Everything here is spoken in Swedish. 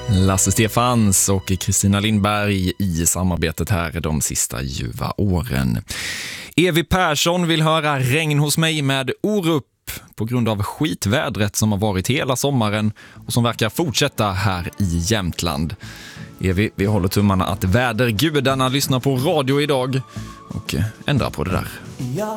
Lasse Stefans och Kristina Lindberg i samarbetet här de sista ljuva åren. Evi Persson vill höra Regn hos mig med Orup på grund av skitvädret som har varit hela sommaren och som verkar fortsätta här i Jämtland. Evi, vi håller tummarna att vädergudarna lyssnar på radio idag och ändrar på det där. Jag